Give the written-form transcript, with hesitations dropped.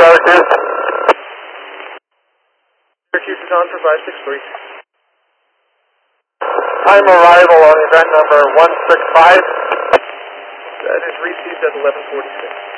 Syracuse. Syracuse is on for 563. Time arrival on event number 165. That is received at 11:46.